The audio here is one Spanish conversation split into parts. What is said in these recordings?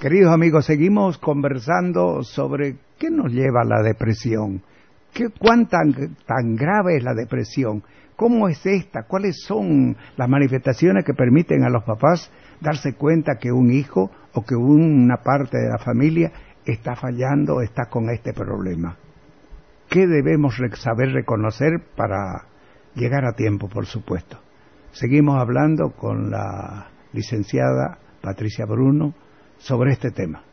Queridos amigos, seguimos conversando sobre qué nos lleva a la depresión, cuán tan grave es la depresión, cómo es esta, cuáles son las manifestaciones que permiten a los papás darse cuenta que un hijo o que una parte de la familia está fallando, está con este problema. ¿Qué debemos saber reconocer para llegar a tiempo, por supuesto? Seguimos hablando con la licenciada Patricia Bruno sobre este tema.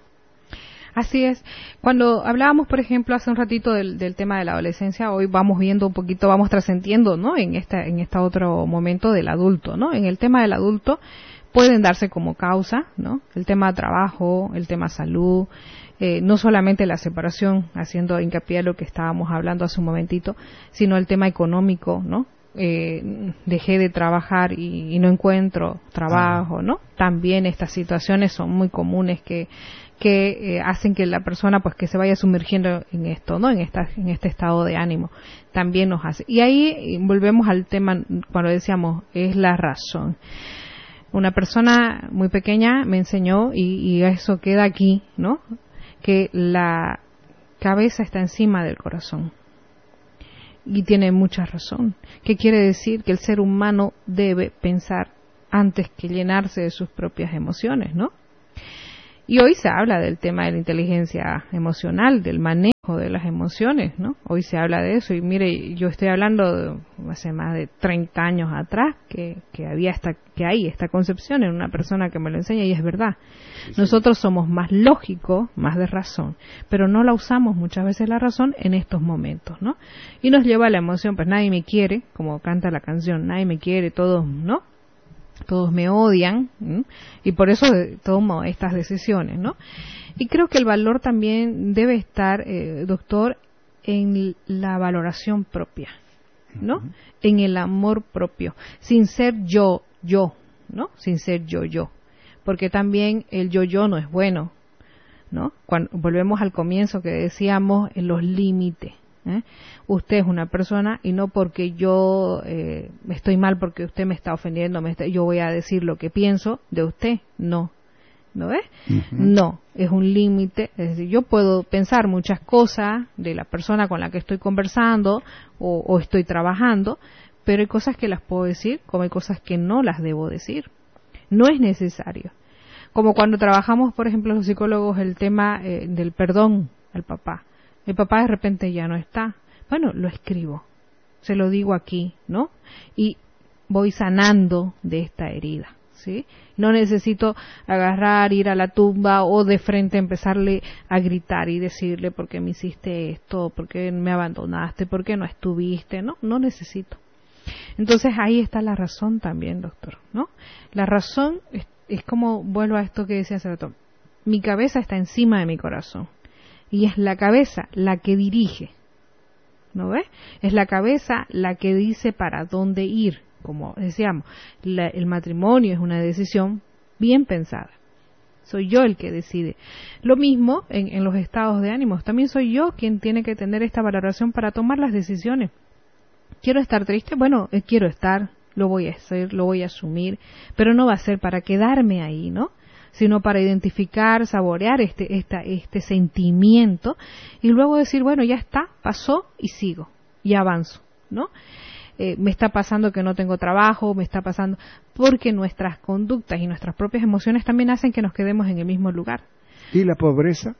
Así es. Cuando hablábamos, por ejemplo, hace un ratito del tema de la adolescencia, hoy vamos viendo un poquito, vamos trascendiendo, ¿no? En esta otro momento del adulto, ¿no? En el tema del adulto pueden darse como causa, ¿no? El tema trabajo, el tema salud, no solamente la separación, haciendo hincapié en lo que estábamos hablando hace un momentito, sino el tema económico, ¿no? Dejé de trabajar y no encuentro trabajo, ¿no? También estas situaciones son muy comunes que hacen que la persona pues que se vaya sumergiendo en esto, ¿no? En este estado de ánimo. También nos hace. Y ahí volvemos al tema cuando decíamos es la razón. Una persona muy pequeña me enseñó y eso queda aquí, ¿no? Que la cabeza está encima del corazón. Y tiene mucha razón. ¿Qué quiere decir? Que el ser humano debe pensar antes que llenarse de sus propias emociones, ¿no? Y hoy se habla del tema de la inteligencia emocional, del manejo de las emociones, ¿no? Hoy se habla de eso y mire, yo estoy hablando de hace más de 30 años atrás que hay esta concepción en una persona que me lo enseña y es verdad. Sí. Nosotros somos más lógicos, más de razón, pero no la usamos muchas veces la razón en estos momentos, ¿no? Y nos lleva a la emoción, pues nadie me quiere, como canta la canción, nadie me quiere, todos, ¿no? Todos me odian, ¿sí? Y por eso tomo estas decisiones, ¿no? Y creo que el valor también debe estar, doctor, en la valoración propia, ¿no? Uh-huh. En el amor propio, sin ser yo, ¿no? Sin ser yo. Porque también el yo no es bueno, ¿no? Cuando volvemos al comienzo que decíamos en los límites. Usted es una persona y no porque yo estoy mal porque usted me está ofendiendo, yo voy a decir lo que pienso de usted, no ves? Uh-huh. No, es un límite, es decir, yo puedo pensar muchas cosas de la persona con la que estoy conversando o estoy trabajando, pero hay cosas que las puedo decir como hay cosas que no las debo decir, no es necesario. Como cuando trabajamos, por ejemplo, los psicólogos, el tema del perdón al papá. El papá de repente ya no está. Bueno, lo escribo, se lo digo aquí, ¿no? Y voy sanando de esta herida, ¿sí? No necesito agarrar, ir a la tumba o de frente empezarle a gritar y decirle por qué me hiciste esto, por qué me abandonaste, por qué no estuviste, ¿no? No necesito. Entonces ahí está la razón también, doctor, ¿no? La razón es como, vuelvo a esto que decía hace rato, mi cabeza está encima de mi corazón. Y es la cabeza la que dirige, ¿no ves? Es la cabeza la que dice para dónde ir, como decíamos. El matrimonio es una decisión bien pensada. Soy yo el que decide. Lo mismo en los estados de ánimo. También soy yo quien tiene que tener esta valoración para tomar las decisiones. ¿Quiero estar triste? Bueno, quiero estar, lo voy a hacer, lo voy a asumir, pero no va a ser para quedarme ahí, ¿no? Sino para identificar, saborear este sentimiento y luego decir, bueno, ya está, pasó y sigo, y avanzo, ¿no? Me está pasando que no tengo trabajo, me está pasando, porque nuestras conductas y nuestras propias emociones también hacen que nos quedemos en el mismo lugar. ¿Y la pobreza?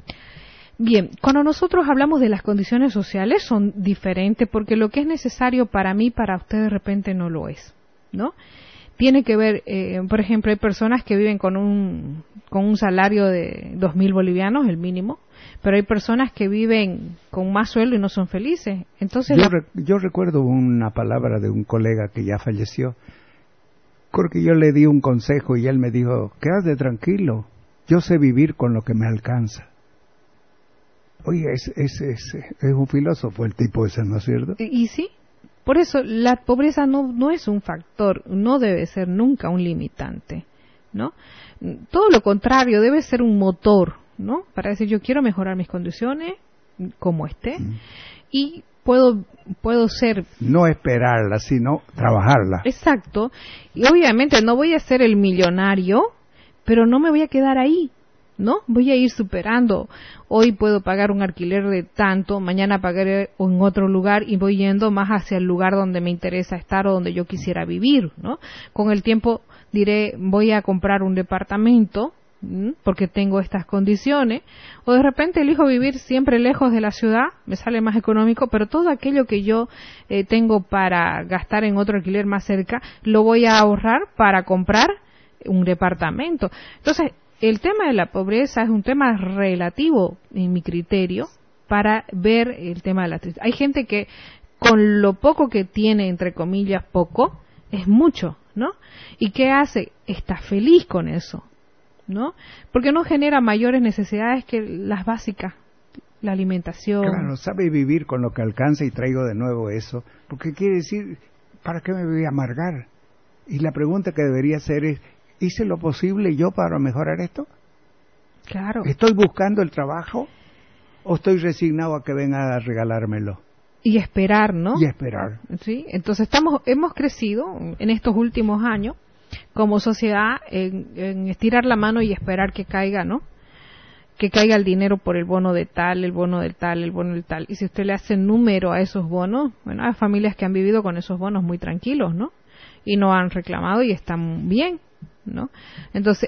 Bien, cuando nosotros hablamos de las condiciones sociales son diferentes porque lo que es necesario para mí, para usted de repente no lo es, ¿no? Tiene que ver, por ejemplo, hay personas que viven con un salario de 2.000 bolivianos, el mínimo, pero hay personas que viven con más sueldo y no son felices. Entonces yo recuerdo una palabra de un colega que ya falleció, porque yo le di un consejo y él me dijo, quédate tranquilo, yo sé vivir con lo que me alcanza. Oye, es un filósofo el tipo ese, ¿no es cierto? Y sí. Por eso la pobreza no es un factor, no debe ser nunca un limitante, ¿no? Todo lo contrario, debe ser un motor, ¿no? Para decir, yo quiero mejorar mis condiciones como esté y puedo ser... No esperarla, sino trabajarla. Exacto. Y obviamente no voy a ser el millonario, pero no me voy a quedar ahí. ¿no? Voy a ir superando. Hoy puedo pagar un alquiler de tanto, mañana pagaré en otro lugar y voy yendo más hacia el lugar donde me interesa estar o donde yo quisiera vivir, ¿no? Con el tiempo diré, voy a comprar un departamento porque tengo estas condiciones, o de repente elijo vivir siempre lejos de la ciudad, me sale más económico, pero todo aquello que yo tengo para gastar en otro alquiler más cerca, lo voy a ahorrar para comprar un departamento. Entonces, el tema de la pobreza es un tema relativo, en mi criterio, para ver el tema de la tristeza. Hay gente que con lo poco que tiene, entre comillas, poco, es mucho, ¿no? ¿Y qué hace? Está feliz con eso, ¿no? Porque no genera mayores necesidades que las básicas, la alimentación. Claro, sabe vivir con lo que alcanza, y traigo de nuevo eso, porque quiere decir, ¿para qué me voy a amargar? Y la pregunta que debería hacer es, ¿hice lo posible yo para mejorar esto? Claro. ¿Estoy buscando el trabajo o estoy resignado a que venga a regalármelo? Y esperar, ¿no? Y esperar. Sí, entonces hemos crecido en estos últimos años como sociedad en estirar la mano y esperar que caiga, ¿no? Que caiga el dinero por el bono de tal, el bono del tal, el bono del tal. Y si usted le hace número a esos bonos, bueno, hay familias que han vivido con esos bonos muy tranquilos, ¿no? Y no han reclamado y están bien, ¿no? Entonces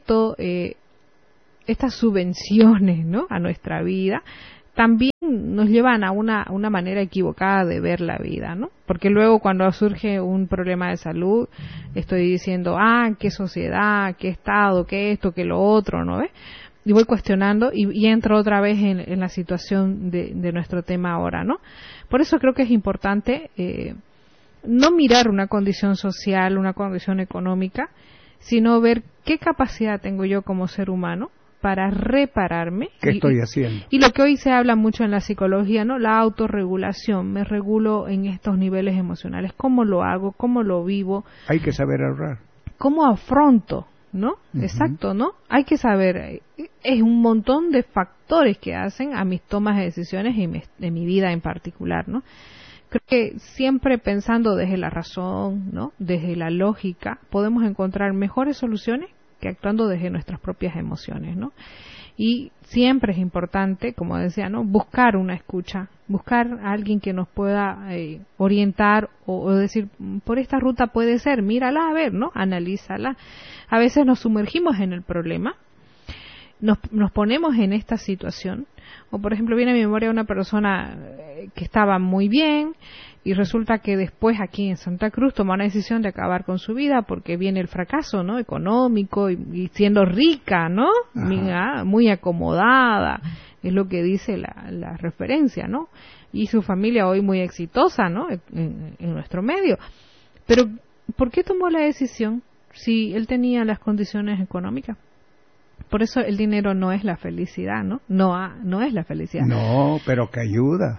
estas subvenciones, ¿no? A nuestra vida también nos llevan a una manera equivocada de ver la vida, ¿no? Porque luego cuando surge un problema de salud, estoy diciendo, qué sociedad, qué Estado, qué esto, qué lo otro, ¿no ves? Y voy cuestionando y entro otra vez en la situación de nuestro tema ahora, ¿no? Por eso creo que es importante no mirar una condición social, una condición económica, sino ver qué capacidad tengo yo como ser humano para repararme. ¿Qué estoy haciendo? Y lo que hoy se habla mucho en la psicología, ¿no? La autorregulación. Me regulo en estos niveles emocionales. ¿Cómo lo hago? ¿Cómo lo vivo? Hay que saber ahorrar. ¿Cómo afronto? ¿No? Uh-huh. Exacto, ¿no? Hay que saber. Es un montón de factores que hacen a mis tomas de decisiones y de mi vida en particular, ¿no? Creo que siempre pensando desde la razón, ¿no? Desde la lógica, podemos encontrar mejores soluciones que actuando desde nuestras propias emociones, ¿no? Y siempre es importante, como decía, ¿no? Buscar una escucha, buscar a alguien que nos pueda orientar o decir, por esta ruta puede ser, mírala a ver, ¿no? Analízala. A veces nos sumergimos en el problema, nos ponemos en esta situación, o por ejemplo viene a mi memoria una persona que estaba muy bien y resulta que después aquí en Santa Cruz toma una decisión de acabar con su vida porque viene el fracaso, ¿no? Económico y siendo rica, ¿no? Muy acomodada, es lo que dice la referencia, ¿no? Y su familia hoy muy exitosa, ¿no? En nuestro medio. Pero ¿por qué tomó la decisión si él tenía las condiciones económicas? Por eso el dinero no es la felicidad, ¿no? No es la felicidad. No, pero que ayuda.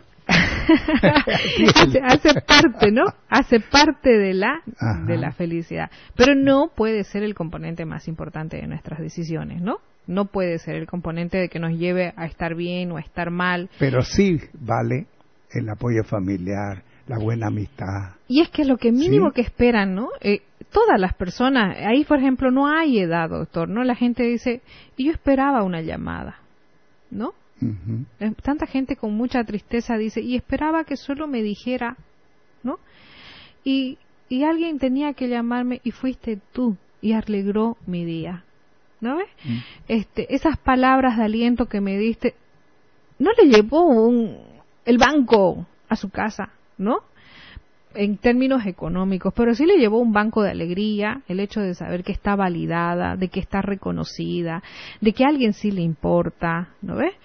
hace parte, ¿no? Hace parte de la felicidad. Pero no puede ser el componente más importante de nuestras decisiones, ¿no? No puede ser el componente de que nos lleve a estar bien o a estar mal. Pero sí vale el apoyo familiar, la buena amistad. Y es que lo que mínimo que esperan, ¿no? Todas las personas, ahí por ejemplo no hay edad, doctor, ¿no? La gente dice, y yo esperaba una llamada, ¿no? Uh-huh. Tanta gente con mucha tristeza dice, y esperaba que solo me dijera, ¿no? Y alguien tenía que llamarme y fuiste tú, y alegró mi día, ¿no ves? Esas palabras de aliento que me diste, no le llevó el banco a su casa, ¿no? En términos económicos, pero sí le llevó un banco de alegría el hecho de saber que está validada, de que está reconocida, de que a alguien sí le importa, ¿no ves?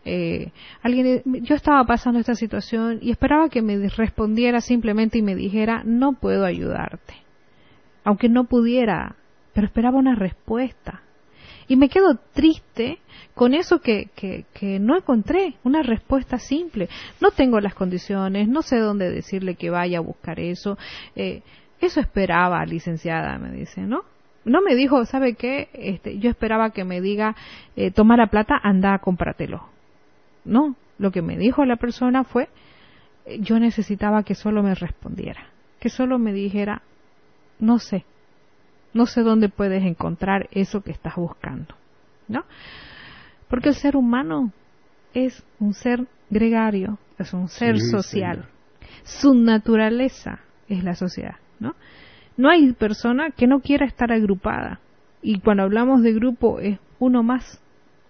Yo estaba pasando esta situación y esperaba que me respondiera simplemente y me dijera, no puedo ayudarte, aunque no pudiera, pero esperaba una respuesta. Y me quedo triste con eso que no encontré, una respuesta simple. No tengo las condiciones, no sé dónde decirle que vaya a buscar eso. Eso esperaba, licenciada, me dice, ¿no? No me dijo, ¿sabe qué? Yo esperaba que me diga, toma la plata, anda, cómpratelo. No, lo que me dijo la persona fue, yo necesitaba que solo me respondiera, que solo me dijera, no sé dónde puedes encontrar eso que estás buscando, ¿no? Porque el ser humano es un ser gregario, es un ser social. Su naturaleza es la sociedad, ¿no? No hay persona que no quiera estar agrupada. Y cuando hablamos de grupo es uno más,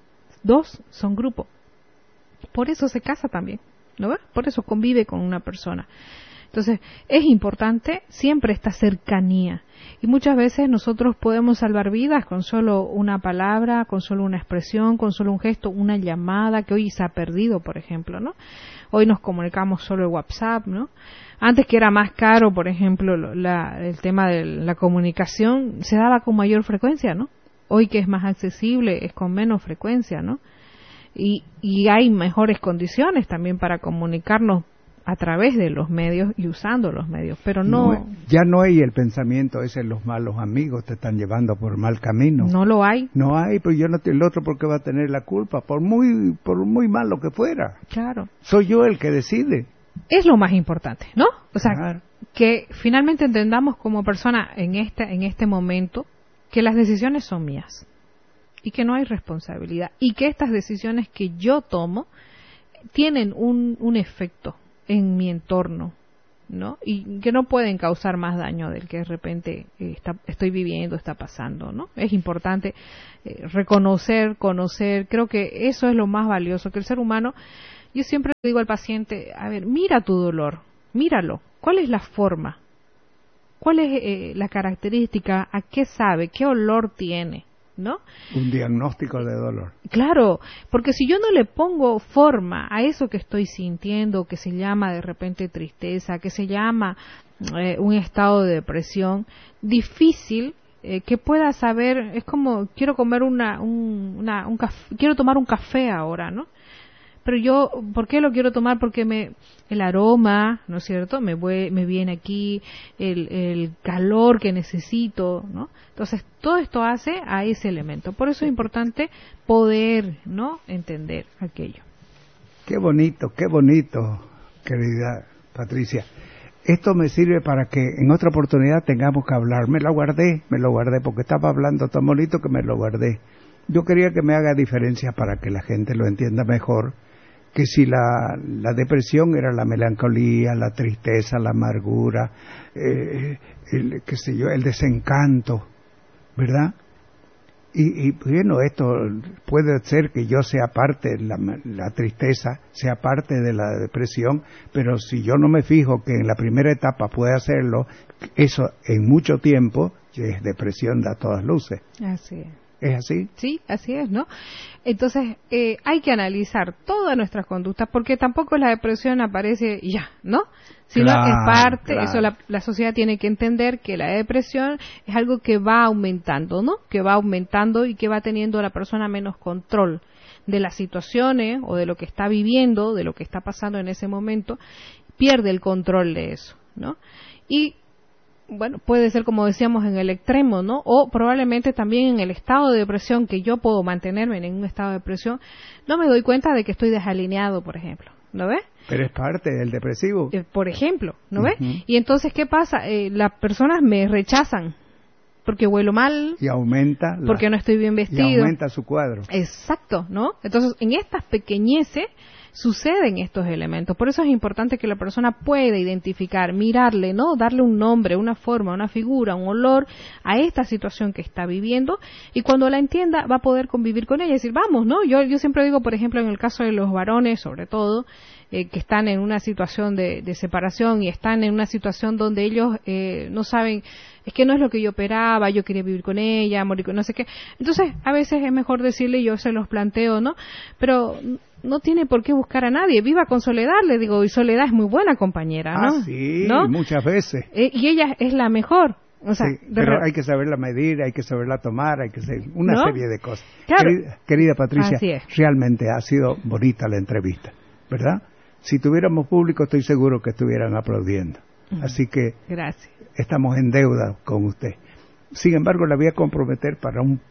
dos son grupo. Por eso se casa también, ¿no ves? Por eso convive con una persona. Entonces, es importante siempre esta cercanía. Y muchas veces nosotros podemos salvar vidas con solo una palabra, con solo una expresión, con solo un gesto, una llamada, que hoy se ha perdido, por ejemplo, ¿no? Hoy nos comunicamos solo el WhatsApp, ¿no? Antes, que era más caro, por ejemplo, el tema de la comunicación, se daba con mayor frecuencia, ¿no? Hoy, que es más accesible, es con menos frecuencia, ¿no? Y hay mejores condiciones también para comunicarnos a través de los medios y usando los medios, pero ya no hay el pensamiento ese, los malos amigos te están llevando por mal camino. No lo hay. No hay, pues yo no, el otro, ¿por qué va a tener la culpa? Por muy malo que fuera. Claro. Soy yo el que decide. Es lo más importante, ¿no? O sea, claro, que finalmente entendamos como persona en este momento que las decisiones son mías y que no hay responsabilidad y que estas decisiones que yo tomo tienen un efecto en mi entorno, ¿no? Y que no pueden causar más daño del que de repente estoy viviendo, está pasando, ¿no? Es importante reconocer, conocer, creo que eso es lo más valioso, que el ser humano, yo siempre le digo al paciente, a ver, mira tu dolor, míralo, ¿cuál es la forma? ¿Cuál es la característica? ¿A qué sabe? ¿Qué olor tiene? ¿No? Un diagnóstico de dolor. Claro, porque si yo no le pongo forma a eso que estoy sintiendo, que se llama de repente tristeza, que se llama un estado de depresión, difícil que pueda saber, es como quiero comer un café, quiero tomar un café ahora, ¿no? Pero yo, ¿por qué lo quiero tomar? Porque el aroma, ¿no es cierto? Me viene aquí el calor que necesito, ¿no? Entonces, todo esto hace a ese elemento. Por eso es importante poder, ¿no?, entender aquello. Qué bonito, querida Patricia. Esto me sirve para que en otra oportunidad tengamos que hablar. Me lo guardé porque estaba hablando tan bonito que me lo guardé. Yo quería que me haga diferencia para que la gente lo entienda mejor, que si la depresión era la melancolía, la tristeza, la amargura, el desencanto, ¿verdad? Y bueno, esto puede ser que yo sea parte, la tristeza sea parte de la depresión, pero si yo no me fijo que en la primera etapa puede hacerlo, eso en mucho tiempo es depresión a todas luces. Así es. ¿Es así? Sí, así es, ¿no? Entonces, hay que analizar todas nuestras conductas, porque tampoco la depresión aparece y ya, ¿no? Sino claro, es parte, claro. eso la sociedad tiene que entender que la depresión es algo que va aumentando, ¿no? Que va aumentando y que va teniendo la persona menos control de las situaciones o de lo que está viviendo, de lo que está pasando en ese momento, pierde el control de eso, ¿no? Y bueno, puede ser, como decíamos, en el extremo, ¿no? O probablemente también en el estado de depresión, que yo puedo mantenerme en un estado de depresión, no me doy cuenta de que estoy desalineado, por ejemplo, ¿no ves? Pero es parte del depresivo. Por ejemplo, ¿no ves? Y entonces, ¿qué pasa? Las personas me rechazan porque huelo mal. Y aumenta. Porque no estoy bien vestido. Y aumenta su cuadro. Exacto, ¿no? Entonces, en estas pequeñeces suceden estos elementos. Por eso es importante que la persona pueda identificar, mirarle, ¿no? Darle un nombre, una forma, una figura, un olor a esta situación que está viviendo, y cuando la entienda va a poder convivir con ella y decir, vamos, ¿no? Yo siempre digo, por ejemplo, en el caso de los varones, sobre todo, que están en una situación de separación y están en una situación donde ellos no saben, es que no es lo que yo esperaba, yo quería vivir con ella, morir con no sé qué. Entonces, a veces es mejor decirle, yo se los planteo, ¿no? Pero no tiene por qué buscar a nadie, viva con Soledad, le digo, y Soledad es muy buena compañera, ¿no? Ah, sí, ¿no? Muchas veces. Y ella es la mejor. O sea, sí, pero hay que saberla medir, hay que saberla tomar, hay que hacer una ¿no? serie de cosas. Claro. Querida Patricia, realmente ha sido bonita la entrevista, ¿verdad? Si tuviéramos público, estoy seguro que estuvieran aplaudiendo. Así que gracias. Estamos en deuda con usted. Sin embargo, la voy a comprometer para en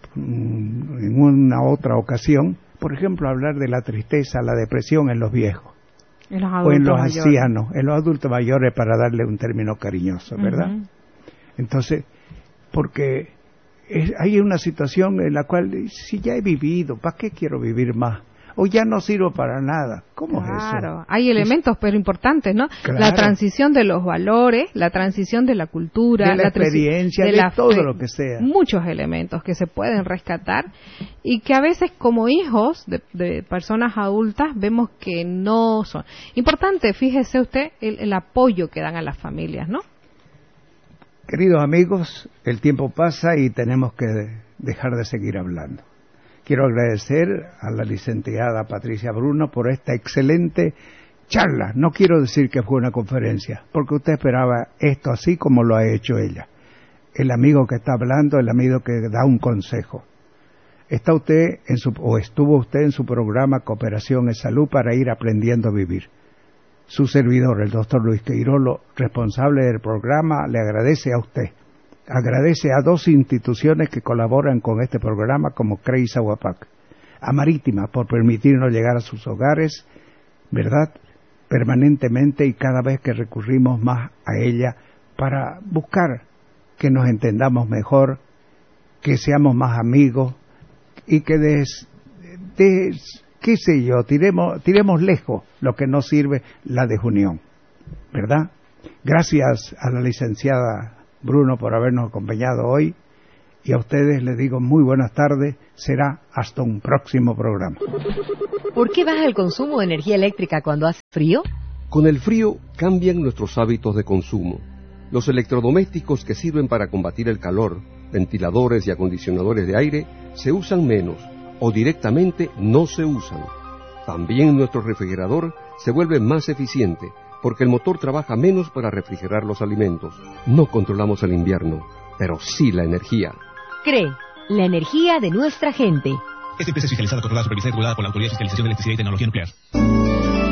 una otra ocasión, por ejemplo, hablar de la tristeza, la depresión en los viejos. En los o en los mayores. ancianos, en los adultos mayores, para darle un término cariñoso, ¿verdad? Entonces, porque hay una situación en la cual, si ya he vivido, ¿para qué quiero vivir más? O ya no sirvo para nada. ¿Cómo es eso? Claro, hay elementos pero importantes, ¿no? Claro. La transición de los valores, la transición de la cultura, de la experiencia, de todo lo que sea. Muchos elementos que se pueden rescatar y que a veces como hijos de personas adultas vemos que no son. Importante, fíjese usted, el apoyo que dan a las familias, ¿no? Queridos amigos, el tiempo pasa y tenemos que dejar de seguir hablando. Quiero agradecer a la licenciada Patricia Bruno por esta excelente charla. No quiero decir que fue una conferencia, porque usted esperaba esto así como lo ha hecho ella. El amigo que está hablando, el amigo que da un consejo. Está usted estuvo usted en su programa Cooperación en Salud para ir aprendiendo a vivir. Su servidor, el doctor Luis Queirolo, responsable del programa, le agradece a usted. Agradece a 2 instituciones que colaboran con este programa como CREI Sahuapac, a Marítima por permitirnos llegar a sus hogares, ¿verdad?, permanentemente y cada vez que recurrimos más a ella para buscar que nos entendamos mejor, que seamos más amigos y que qué sé yo, tiremos lejos lo que no sirve, la desunión, ¿verdad? Gracias a la licenciada Bruno por habernos acompañado hoy y a ustedes les digo muy buenas tardes, será hasta un próximo programa. ¿Por qué baja el consumo de energía eléctrica cuando hace frío? Con el frío cambian nuestros hábitos de consumo. Los electrodomésticos que sirven para combatir el calor, ventiladores y acondicionadores de aire, se usan menos o directamente no se usan. También nuestro refrigerador se vuelve más eficiente porque el motor trabaja menos para refrigerar los alimentos. No controlamos el invierno, pero sí la energía. CRE, la energía de nuestra gente. Esta empresa es fiscalizada, controlada, supervisada y regulada por la Autoridad de Fiscalización de Electricidad y Tecnología Nuclear.